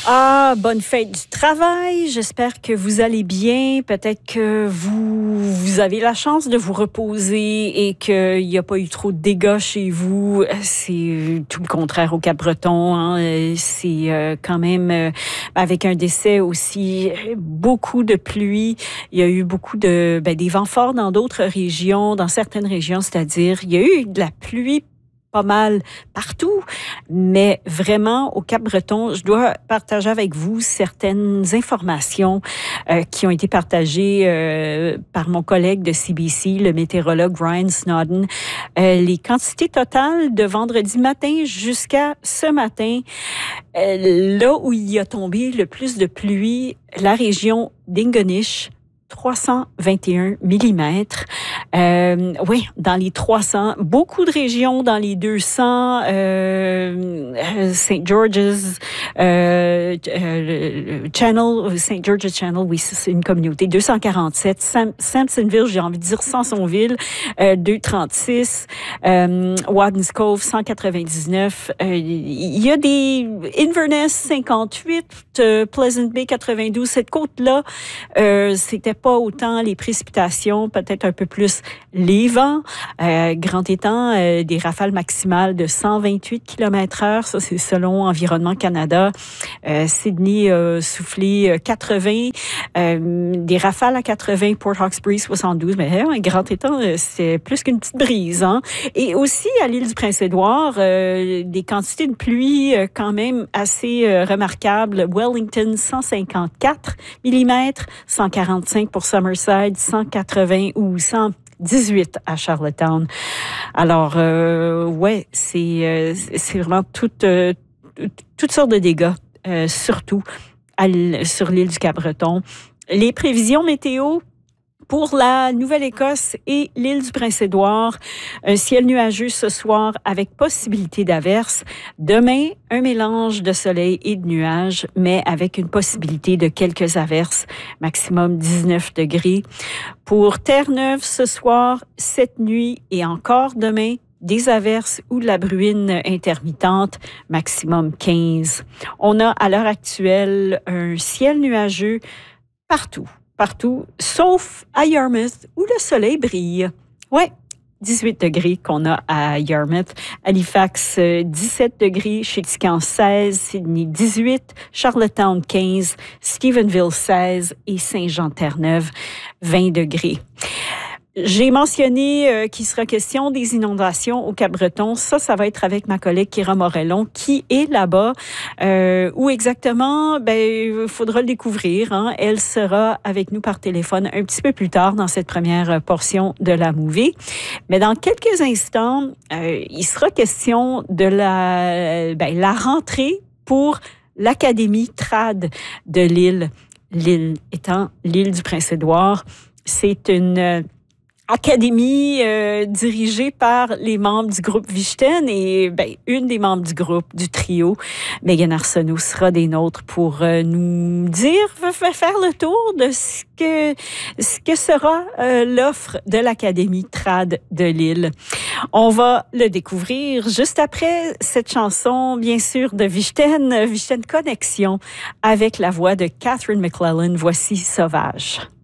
Ah, bonne fête du travail. J'espère que vous allez bien. Peut-être que vous avez la chance de vous reposer et qu'il n'y a pas eu trop de dégâts chez vous. C'est tout le contraire au Cap-Breton. Hein. C'est quand même avec un décès aussi, beaucoup de pluie. Il y a eu beaucoup des vents forts dans d'autres régions, dans certaines régions, c'est-à-dire il y a eu de la pluie pas mal partout, mais vraiment au Cap-Breton, je dois partager avec vous certaines informations qui ont été partagées par mon collègue de CBC, le météorologue Ryan Snowden. Les quantités totales de vendredi matin jusqu'à ce matin, là où il y a tombé le plus de pluie, la région d'Ingonish, 321 millimètres. Oui, dans les 300. Beaucoup de régions dans les 200. St. George's Channel, St. George's Channel, oui, c'est une communauté. 247. Sampsonville, j'ai envie de dire Sansonville, 236. Wadden's Cove, 199. Il y a des Inverness, 58. Pleasant Bay, 92. Cette côte-là, c'était pas autant les précipitations, peut-être un peu plus les vents. Grand étang, des rafales maximales de 128 km/h. Ça, c'est selon Environnement Canada. Sydney a soufflé 80. Des rafales à 80. Port Hawkesbury, 72. Mais un grand étang, c'est plus qu'une petite brise. Hein? Et aussi, à l'île du Prince-Édouard, des quantités de pluie quand même assez remarquables. Wellington, 154 mm. 145 pour Summerside, 180 ou 118 à Charlottetown. Alors, ouais, c'est vraiment toutes sortes de dégâts, surtout sur l'île du Cap-Breton. Les prévisions météo pour la Nouvelle-Écosse et l'île du Prince-Édouard, un ciel nuageux ce soir avec possibilité d'averses. Demain, un mélange de soleil et de nuages, mais avec une possibilité de quelques averses, maximum 19 degrés. Pour Terre-Neuve ce soir, cette nuit et encore demain, des averses ou de la bruine intermittente, maximum 15. On a à l'heure actuelle un ciel nuageux partout, sauf à Yarmouth, où le soleil brille. Ouais, 18 degrés qu'on a à Yarmouth. Halifax, 17 degrés. Chixican, 16. Sydney, 18. Charlottetown, 15. Stephenville, 16. Et Saint-Jean-Terre-Neuve, 20 degrés. J'ai mentionné qu'il sera question des inondations au Cap-Breton. Ça va être avec ma collègue Kira Morellon qui est là-bas. Où exactement? Il faudra le découvrir. Hein. Elle sera avec nous par téléphone un petit peu plus tard dans cette première portion de la movie. Mais dans quelques instants, il sera question de la rentrée pour l'Académie trad de l'île. L'île étant l'île du Prince-Édouard. C'est une académie dirigée par les membres du groupe Vichten et une des membres du groupe, du trio, Megan Arsenault, sera des nôtres pour nous faire le tour de ce que sera l'offre de l'Académie trad de l'île. On va le découvrir juste après cette chanson, bien sûr, de Vichten Connexion, avec la voix de Catherine McClellan. Voici Sauvage.